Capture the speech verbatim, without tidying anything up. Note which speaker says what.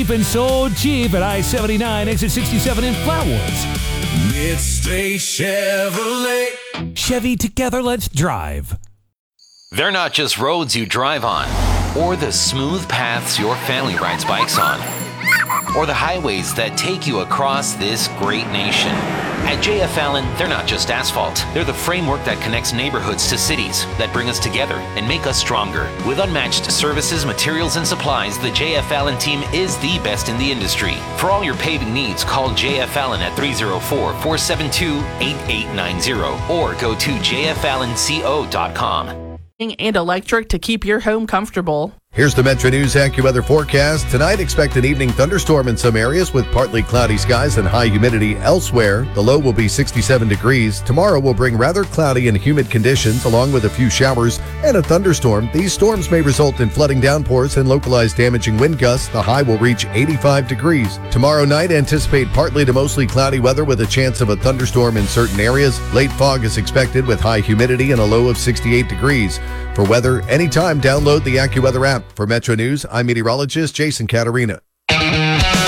Speaker 1: cheap and so cheap at I seventy-nine, exit sixty-seven in Flatwoods.
Speaker 2: Midstate Chevrolet.
Speaker 1: Chevy, together, let's drive.
Speaker 3: They're not just roads you drive on, or the smooth paths your family rides bikes on, or the highways that take you across this great nation. At J F Allen, they're not just asphalt. They're the framework that connects neighborhoods to cities, that bring us together and make us stronger. With unmatched services, materials, and supplies, the J F Allen team is the best in the industry. For all your paving needs, call J F Allen at three oh four, four seven two, eight eight nine zero or go to j f allen co dot com.
Speaker 4: And electric to keep your home comfortable.
Speaker 5: Here's the Metro News AccuWeather forecast. Tonight, expect an evening thunderstorm in some areas with partly cloudy skies and high humidity elsewhere. The low will be sixty-seven degrees. Tomorrow will bring rather cloudy and humid conditions along with a few showers and a thunderstorm. These storms may result in flooding downpours and localized damaging wind gusts. The high will reach eighty-five degrees. Tomorrow night, anticipate partly to mostly cloudy weather with a chance of a thunderstorm in certain areas. Late fog is expected with high humidity and a low of sixty-eight degrees. For weather anytime, download the AccuWeather app. For Metro News, I'm meteorologist Jason Caterina.